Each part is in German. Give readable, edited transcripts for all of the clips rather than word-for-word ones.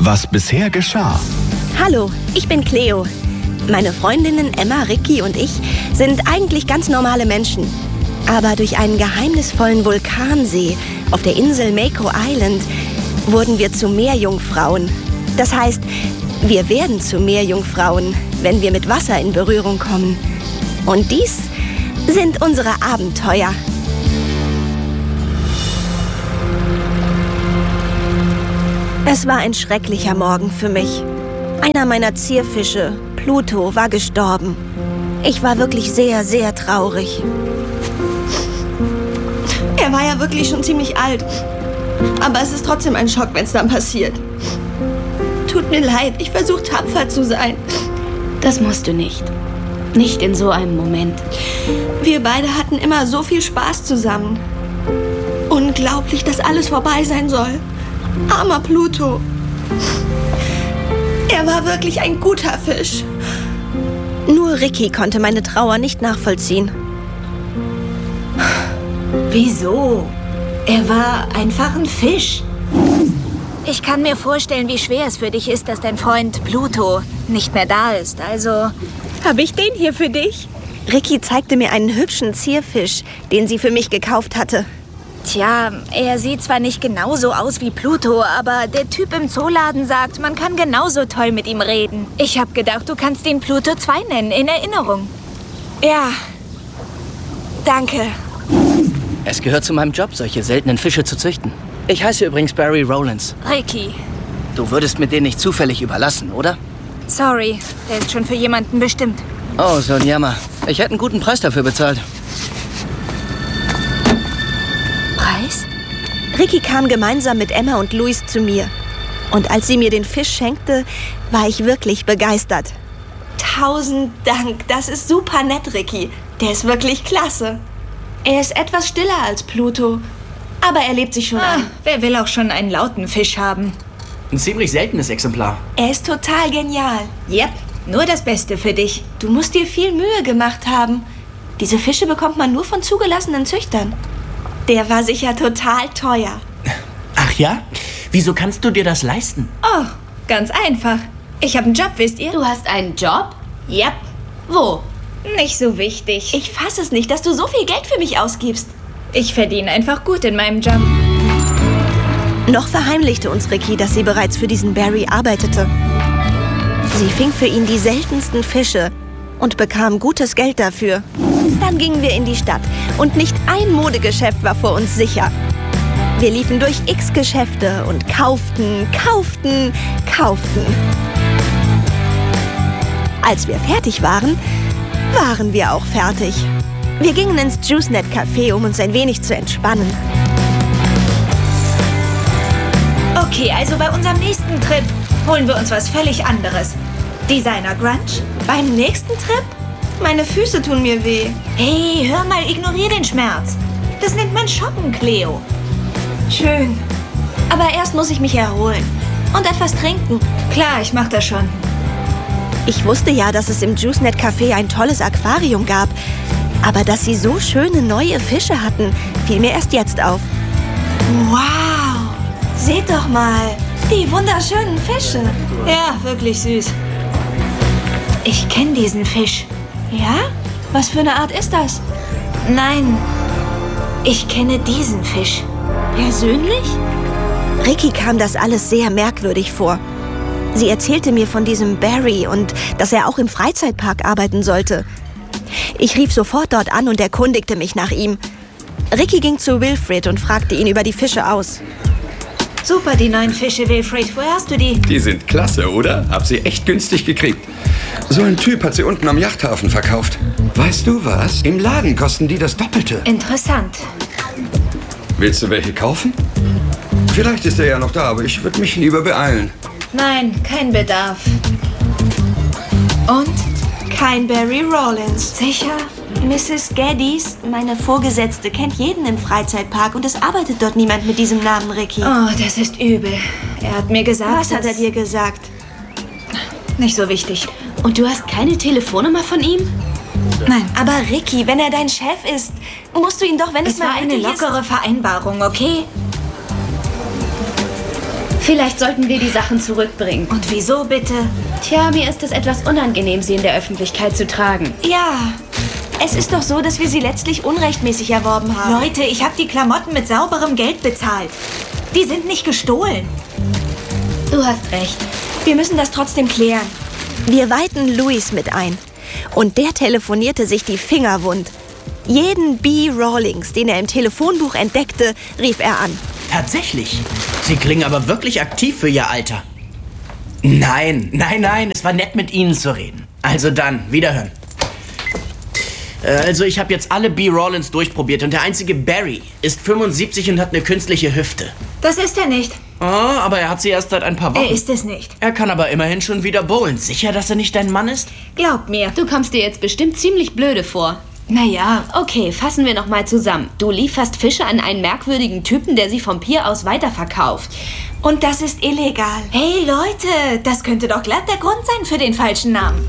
was bisher geschah. Hallo, ich bin Cleo. Meine Freundinnen Emma, Ricky und ich sind eigentlich ganz normale Menschen. Aber durch einen geheimnisvollen Vulkansee auf der Insel Mako Island wurden wir zu Meerjungfrauen. Das heißt, wir werden zu Meerjungfrauen, wenn wir mit Wasser in Berührung kommen. Und dies sind unsere Abenteuer. Es war ein schrecklicher Morgen für mich. Einer meiner Zierfische, Pluto, war gestorben. Ich war wirklich sehr, sehr traurig. Er war ja wirklich schon ziemlich alt. Aber es ist trotzdem ein Schock, wenn es dann passiert. Tut mir leid, ich versuche tapfer zu sein. Das musst du nicht. Nicht in so einem Moment. Wir beide hatten immer so viel Spaß zusammen. Unglaublich, dass alles vorbei sein soll. Armer Pluto. Er war wirklich ein guter Fisch. Nur Ricky konnte meine Trauer nicht nachvollziehen. Wieso? Er war einfach ein Fisch. Ich kann mir vorstellen, wie schwer es für dich ist, dass dein Freund Pluto nicht mehr da ist. Also, habe ich den hier für dich? Ricky zeigte mir einen hübschen Zierfisch, den sie für mich gekauft hatte. Tja, er sieht zwar nicht genauso aus wie Pluto, aber der Typ im Zooladen sagt, man kann genauso toll mit ihm reden. Ich habe gedacht, du kannst ihn Pluto 2 nennen, in Erinnerung. Ja, danke. Es gehört zu meinem Job, solche seltenen Fische zu züchten. Ich heiße übrigens Barry Rowlands. Ricky. Du würdest mir den nicht zufällig überlassen, oder? Sorry, der ist schon für jemanden bestimmt. Oh, so ein Jammer. Ich hätte einen guten Preis dafür bezahlt. Preis? Ricky kam gemeinsam mit Emma und Luis zu mir. Und als sie mir den Fisch schenkte, war ich wirklich begeistert. 1000 Dank, das ist super nett, Ricky. Der ist wirklich klasse. Er ist etwas stiller als Pluto, aber er lebt sich schon ein. Wer will auch schon einen lauten Fisch haben? Ein ziemlich seltenes Exemplar. Er ist total genial. Yep, nur das Beste für dich. Du musst dir viel Mühe gemacht haben. Diese Fische bekommt man nur von zugelassenen Züchtern. Der war sicher total teuer. Ach ja? Wieso kannst du dir das leisten? Oh, ganz einfach. Ich habe einen Job, wisst ihr? Du hast einen Job? Yep. Wo? Nicht so wichtig. Ich fasse es nicht, dass du so viel Geld für mich ausgibst. Ich verdiene einfach gut in meinem Job. Noch verheimlichte uns Ricky, dass sie bereits für diesen Barry arbeitete. Sie fing für ihn die seltensten Fische und bekam gutes Geld dafür. Dann gingen wir in die Stadt und nicht ein Modegeschäft war vor uns sicher. Wir liefen durch x Geschäfte und kauften. Als wir fertig waren, waren wir auch fertig. Wir gingen ins JuiceNet Café, um uns ein wenig zu entspannen. Okay, also bei unserem nächsten Trip holen wir uns was völlig anderes. Designer Grunge? Beim nächsten Trip? Meine Füße tun mir weh. Hey, hör mal, ignorier den Schmerz. Das nennt man Shoppen, Cleo. Schön. Aber erst muss ich mich erholen. Und etwas trinken. Klar, ich mach das schon. Ich wusste ja, dass es im JuiceNet Café ein tolles Aquarium gab. Aber dass sie so schöne neue Fische hatten, fiel mir erst jetzt auf. Wow! Seht doch mal, die wunderschönen Fische. Ja, wirklich süß. Ich kenne diesen Fisch. Ja? Was für eine Art ist das? Nein, ich kenne diesen Fisch. Persönlich? Ricky kam das alles sehr merkwürdig vor. Sie erzählte mir von diesem Barry und dass er auch im Freizeitpark arbeiten sollte. Ich rief sofort dort an und erkundigte mich nach ihm. Ricky ging zu Wilfred und fragte ihn über die Fische aus. Super, die neuen Fische, Wilfred. Woher hast du die? Die sind klasse, oder? Hab sie echt günstig gekriegt. So ein Typ hat sie unten am Yachthafen verkauft. Weißt du was? Im Laden kosten die das Doppelte. Interessant. Willst du welche kaufen? Vielleicht ist er ja noch da, aber ich würde mich lieber beeilen. Nein, kein Bedarf. Und? Kein Barry Rowlands. Sicher? Mrs. Geddes, meine Vorgesetzte, kennt jeden im Freizeitpark und es arbeitet dort niemand mit diesem Namen, Ricky. Oh, das ist übel. Er hat mir gesagt, Was hat er dir gesagt? Nicht so wichtig. Und du hast keine Telefonnummer von ihm? Nein. Aber Ricky, wenn er dein Chef ist, musst du ihn doch, wenn es Es mal war eine nötig ist- lockere Vereinbarung, okay? Vielleicht sollten wir die Sachen zurückbringen. Und wieso bitte? Tja, mir ist es etwas unangenehm, sie in der Öffentlichkeit zu tragen. Ja, es ist doch so, dass wir sie letztlich unrechtmäßig erworben haben. Leute, ich habe die Klamotten mit sauberem Geld bezahlt. Die sind nicht gestohlen. Du hast recht. Wir müssen das trotzdem klären. Wir weihten Louis mit ein. Und der telefonierte sich die Finger wund. Jeden B. Rawlings, den er im Telefonbuch entdeckte, rief er an. Tatsächlich. Sie klingen aber wirklich aktiv für Ihr Alter. Nein, es war nett mit Ihnen zu reden. Also dann, wiederhören. Also ich habe jetzt alle B. Rawlins durchprobiert und der einzige Barry ist 75 und hat eine künstliche Hüfte. Das ist er nicht. Oh, aber er hat sie erst seit ein paar Wochen. Er ist es nicht. Er kann aber immerhin schon wieder bowlen. Sicher, dass er nicht dein Mann ist? Glaub mir. Du kommst dir jetzt bestimmt ziemlich blöde vor. Naja, Okay, fassen wir noch mal zusammen. Du lieferst Fische an einen merkwürdigen Typen, der sie vom Pier aus weiterverkauft. Und das ist illegal. hey Leute, das könnte doch glatt der Grund sein für den falschen Namen.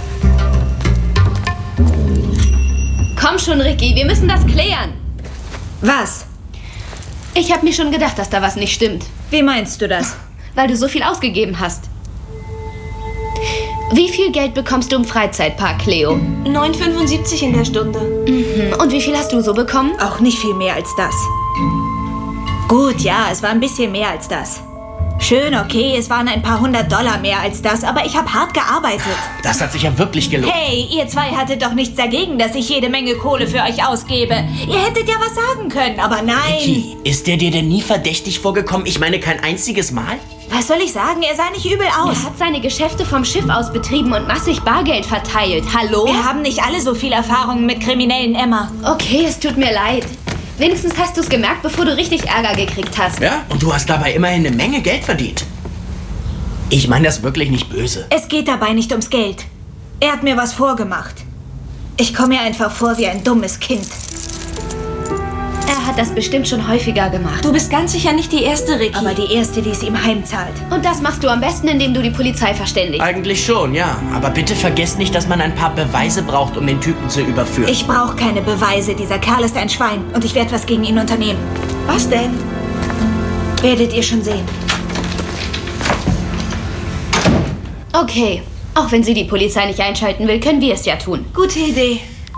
Komm schon, Ricky, wir müssen das klären. Was? Ich habe mir schon gedacht, dass da was nicht stimmt. Wie meinst du das? Weil du so viel ausgegeben hast. Wie viel Geld bekommst du im Freizeitpark, Cleo? 9,75 in der Stunde. Und wie viel hast du so bekommen? Auch nicht viel mehr als das. Gut, ja, es war ein bisschen mehr als das. Schön, okay, es waren ein paar $100 mehr als das, aber ich habe hart gearbeitet. Das hat sich ja wirklich gelohnt. Hey, ihr zwei hattet doch nichts dagegen, dass ich jede Menge Kohle für euch ausgebe. Ihr hättet ja was sagen können, aber nein. Ricky, ist der dir denn nie verdächtig vorgekommen? Ich meine, kein einziges Mal? Was soll ich sagen? Er sah nicht übel aus. Er hat seine Geschäfte vom Schiff aus betrieben und massig Bargeld verteilt. Hallo? Wir haben nicht alle so viel Erfahrung mit Kriminellen, Emma. Okay, es tut mir leid. Wenigstens hast du es gemerkt, bevor du richtig Ärger gekriegt hast. Ja, und du hast dabei immerhin eine Menge Geld verdient. Ich meine das wirklich nicht böse. Es geht dabei nicht ums Geld. Er hat mir was vorgemacht. Ich komme mir einfach vor wie ein dummes Kind. Er hat das bestimmt schon häufiger gemacht. Du bist ganz sicher nicht die erste, Ricky. Aber die erste, die es ihm heimzahlt. Und das machst du am besten, indem du die Polizei verständigst. Eigentlich schon, ja. Aber bitte vergesst nicht, dass man ein paar Beweise braucht, um den Typen zu überführen. Ich brauche keine Beweise. Dieser Kerl ist ein Schwein. Und ich werde was gegen ihn unternehmen. Was denn? Werdet ihr schon sehen. Okay, auch wenn sie die Polizei nicht einschalten will, können wir es ja tun. Gute Idee.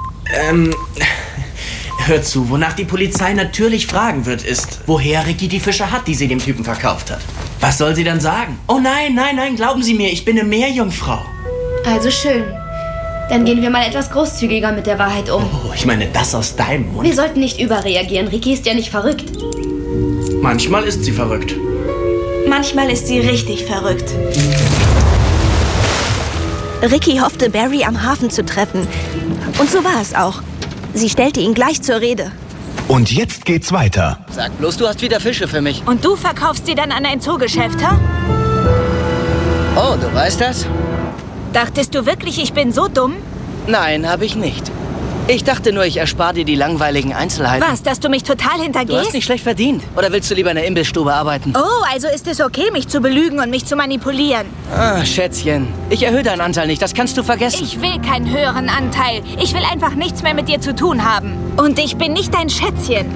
Hör zu, wonach die Polizei natürlich fragen wird, ist, woher Ricky die Fische hat, die sie dem Typen verkauft hat. Was soll sie dann sagen? Oh nein, glauben Sie mir, ich bin eine Meerjungfrau. Also schön. Dann gehen wir mal etwas großzügiger mit der Wahrheit um. Oh, ich meine, das aus deinem Mund. Wir sollten nicht überreagieren. Ricky ist ja nicht verrückt. Manchmal ist sie verrückt. Manchmal ist sie richtig verrückt. Ricky hoffte, Barry am Hafen zu treffen. Und so war es auch. Sie stellte ihn gleich zur Rede. Und jetzt geht's weiter. Sag bloß, du hast wieder Fische für mich. Und du verkaufst sie dann an ein Zoogeschäft, ha? Oh, du weißt das? Dachtest du wirklich, ich bin so dumm? Nein, habe ich nicht. Ich dachte nur, ich erspare dir die langweiligen Einzelheiten. Was, dass du mich total Du hintergehst? hast nicht schlecht verdient. Oder willst du lieber in der Imbissstube arbeiten? Oh, also ist es okay, mich zu belügen und mich zu manipulieren. Ah, Schätzchen. Ich erhöhe deinen Anteil nicht, das kannst du vergessen. Ich will keinen höheren Anteil. Ich will einfach nichts mehr mit dir zu tun haben. Und ich bin nicht dein Schätzchen.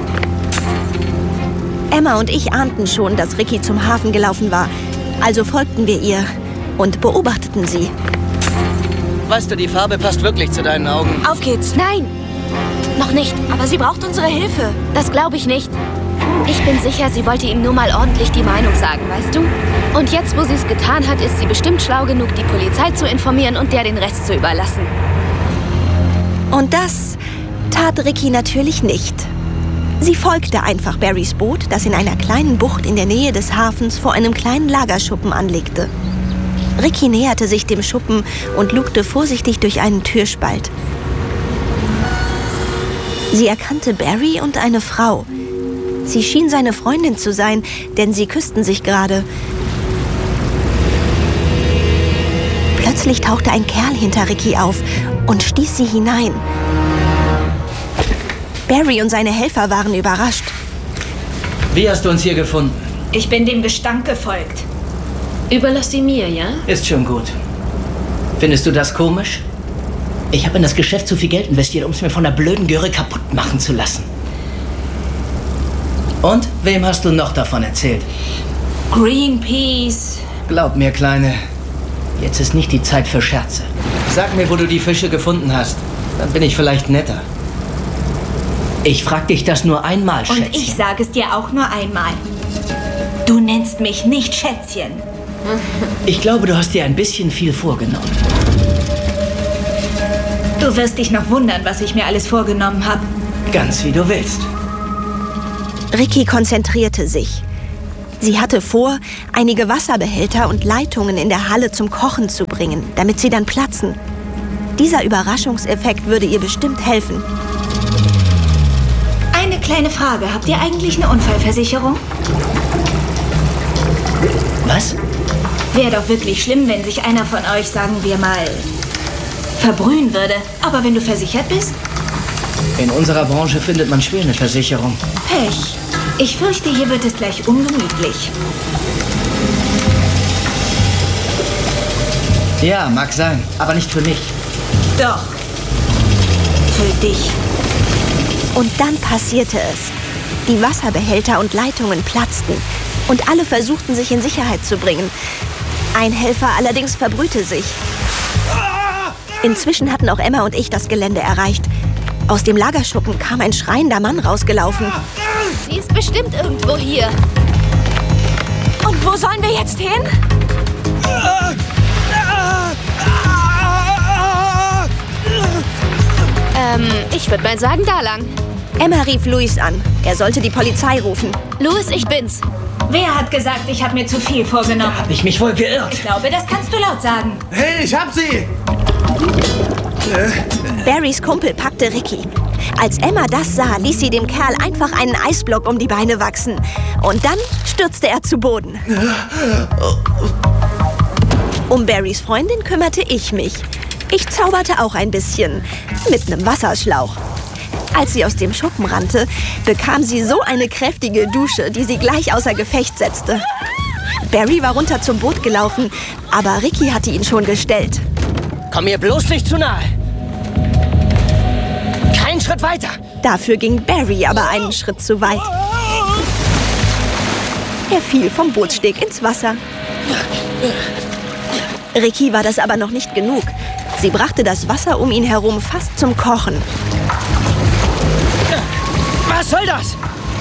Emma und ich ahnten schon, dass Ricky zum Hafen gelaufen war. Also folgten wir ihr und beobachteten sie. Weißt du, die Farbe passt wirklich zu deinen Augen. Auf geht's. Nein, noch nicht. Aber sie braucht unsere Hilfe. Das glaube ich nicht. Ich bin sicher, sie wollte ihm nur mal ordentlich die Meinung sagen, weißt du? Und jetzt, wo sie es getan hat, ist sie bestimmt schlau genug, die Polizei zu informieren und der den Rest zu überlassen. Und das tat Ricky natürlich nicht. Sie folgte einfach Barrys Boot, das in einer kleinen Bucht in der Nähe des Hafens vor einem kleinen Lagerschuppen anlegte. Ricky näherte sich dem Schuppen und lugte vorsichtig durch einen Türspalt. Sie erkannte Barry und eine Frau. Sie schien seine Freundin zu sein, denn sie küssten sich gerade. Plötzlich tauchte ein Kerl hinter Ricky auf und stieß sie hinein. Barry und seine Helfer waren überrascht. Wie hast du uns hier gefunden? Ich bin dem Gestank gefolgt. Überlass sie mir, ja? Ist schon gut. Findest du das komisch? Ich habe in das Geschäft zu viel Geld investiert, um es mir von der blöden Göre kaputt machen zu lassen. Und wem hast du noch davon erzählt? Greenpeace. Glaub mir, Kleine, jetzt ist nicht die Zeit für Scherze. Sag mir, wo du die Fische gefunden hast. Dann bin ich vielleicht netter. Ich frag dich das nur einmal, Schätzchen. Und ich sage es dir auch nur einmal. Du nennst mich nicht Schätzchen. Ich glaube, du hast dir ein bisschen viel vorgenommen. Du wirst dich noch wundern, was ich mir alles vorgenommen habe. Ganz wie du willst. Ricky konzentrierte sich. Sie hatte vor, einige Wasserbehälter und Leitungen in der Halle zum Kochen zu bringen, damit sie dann platzen. Dieser Überraschungseffekt würde ihr bestimmt helfen. Eine kleine Frage. Habt ihr eigentlich eine Unfallversicherung? Was? Wäre doch wirklich schlimm, wenn sich einer von euch, sagen wir mal, verbrühen würde. Aber wenn du versichert bist? In unserer Branche findet man schwer eine Versicherung. Pech. Ich fürchte, hier wird es gleich ungemütlich. Ja, mag sein, aber nicht für mich. Doch. Für dich. Und dann passierte es. Die Wasserbehälter und Leitungen platzten und alle versuchten, sich in Sicherheit zu bringen. Ein Helfer allerdings verbrühte sich. Inzwischen hatten auch Emma und ich das Gelände erreicht. Aus dem Lagerschuppen kam ein schreiender Mann rausgelaufen. Sie ist bestimmt irgendwo hier. Und wo sollen wir jetzt hin? Ich würde mal sagen, da lang. Emma rief Louis an. Er sollte die Polizei rufen. Louis, ich bin's. Wer hat gesagt, ich habe mir zu viel vorgenommen? Hab ich mich wohl geirrt. Ich glaube, das kannst du laut sagen. Hey, ich hab sie! Barrys Kumpel packte Ricky. Als Emma das sah, ließ sie dem Kerl einfach einen Eisblock um die Beine wachsen. Und dann stürzte er zu Boden. Um Barrys Freundin kümmerte ich mich. Ich zauberte auch ein bisschen. Mit einem Wasserschlauch. Als sie aus dem Schuppen rannte, bekam sie so eine kräftige Dusche, die sie gleich außer Gefecht setzte. Barry war runter zum Boot gelaufen, aber Ricky hatte ihn schon gestellt. Komm mir bloß nicht zu nahe. Keinen Schritt weiter. Dafür ging Barry aber einen Schritt zu weit. Er fiel vom Bootssteg ins Wasser. Ricky war das aber noch nicht genug. Sie brachte das Wasser um ihn herum fast zum Kochen. Was soll das?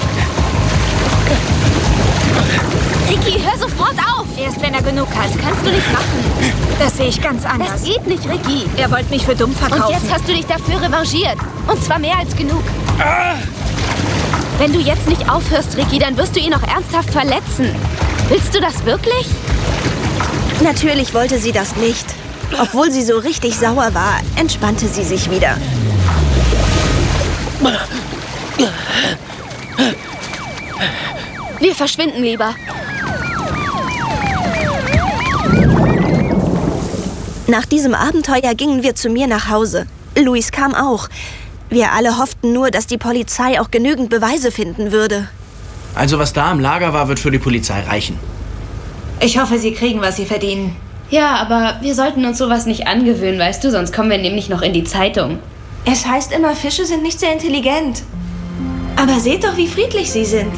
Ricky, hör sofort auf! Erst wenn er genug hat, kannst du nicht machen. Das sehe ich ganz anders. Das geht nicht, Ricky. Er wollte mich für dumm verkaufen. Und jetzt hast du dich dafür revanchiert. Und zwar mehr als genug. Wenn du jetzt nicht aufhörst, Ricky, dann wirst du ihn auch ernsthaft verletzen. Willst du das wirklich? Natürlich wollte sie das nicht. Obwohl sie so richtig sauer war, entspannte sie sich wieder. Wir verschwinden lieber. Nach diesem Abenteuer gingen wir zu mir nach Hause. Louis kam auch. Wir alle hofften nur, dass die Polizei auch genügend Beweise finden würde. Also was da im Lager war, wird für die Polizei reichen. Ich hoffe, sie kriegen, was sie verdienen. Ja, aber wir sollten uns sowas nicht angewöhnen, weißt du? Sonst kommen wir nämlich noch in die Zeitung. Es heißt immer, Fische sind nicht sehr intelligent. Aber seht doch, wie friedlich sie sind.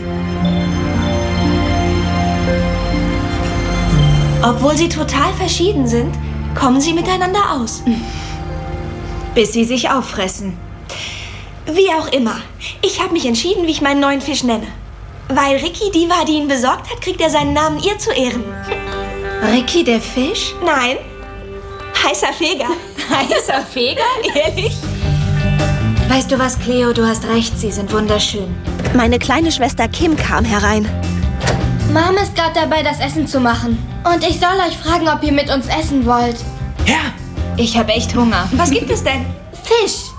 Obwohl sie total verschieden sind, kommen sie miteinander aus. Bis sie sich auffressen. Wie auch immer. Ich habe mich entschieden, wie ich meinen neuen Fisch nenne. Weil Ricky die war, die ihn besorgt hat, kriegt er seinen Namen ihr zu Ehren. Ricky der Fisch? Nein. Heißer Feger. Heißer Feger? Ehrlich? Weißt du was, Cleo? Du hast recht, sie sind wunderschön. Meine kleine Schwester Kim kam herein. Mom ist gerade dabei, das Essen zu machen. Und ich soll euch fragen, ob ihr mit uns essen wollt. Ja. Ich habe echt Hunger. Was gibt es denn? Fisch.